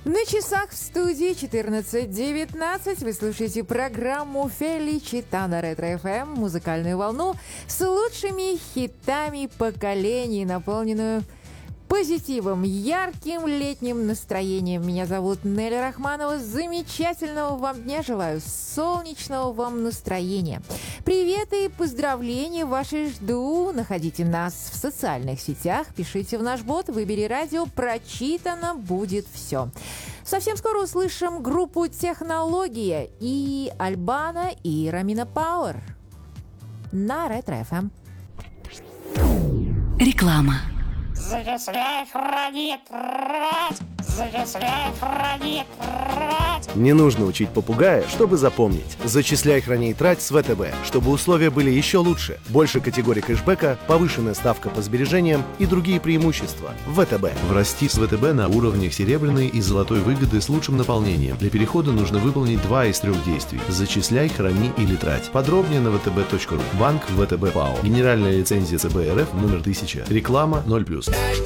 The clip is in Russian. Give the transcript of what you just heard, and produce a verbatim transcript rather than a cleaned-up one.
На часах в студии четырнадцать девятнадцать. Вы слушаете программу «Феличита» на Ретро-эф эм, музыкальную волну с лучшими хитами поколений, наполненную позитивом, ярким летним настроением. Меня зовут Нелли Рахманова. Замечательного вам дня желаю, солнечного вам настроения. Привет и поздравления ваши жду. Находите нас в социальных сетях, пишите в наш бот, выбери радио, прочитано будет все. Совсем скоро услышим группу «Технология» и Альбана, и Ромина Пауэр на Ретро-эф эм. Реклама. Зачисляй, храни, трать! Зачисляй, храни, трать! Не нужно учить попугая, чтобы запомнить. Зачисляй, храни и трать с вэ тэ бэ, чтобы условия были еще лучше. Больше категорий кэшбэка, повышенная ставка по сбережениям и другие преимущества. вэ тэ бэ. Врасти с вэ тэ бэ на уровнях серебряной и золотой выгоды с лучшим наполнением. Для перехода нужно выполнить два из трех действий. Зачисляй, храни или трать. Подробнее на вэ тэ бэ точка ру. Банк вэ тэ бэ ПАО. Генеральная лицензия цэ бэ эр эф номер тысяча. Реклама ноль плюс.